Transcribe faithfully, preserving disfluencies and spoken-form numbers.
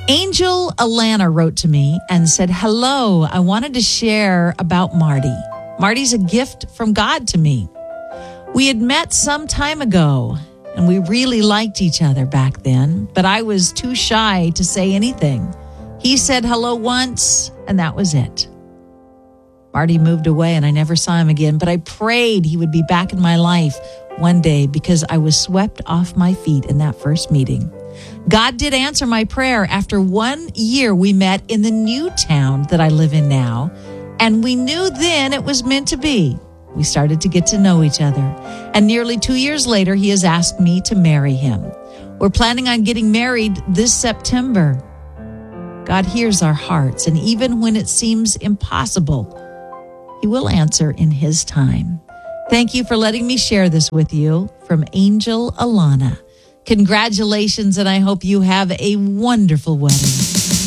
Angel Alana wrote to me and said, hello, I wanted to share about Marty. Marty's a gift from God to me. We had met some time ago, and we really liked each other back then, but I was too shy to say anything. He said hello once, and that was it. Marty moved away, and I never saw him again, but I prayed he would be back in my life one day because I was swept off my feet in that first meeting. God did answer my prayer. After one year, we met in the new town that I live in now, and we knew then it was meant to be. We started to get to know each other, and nearly two years later, he has asked me to marry him. We're planning on getting married this September. God hears our hearts, and even when it seems impossible, he will answer in his time. Thank you for letting me share this with you. From Angel Alana. Congratulations, and I hope you have a wonderful wedding.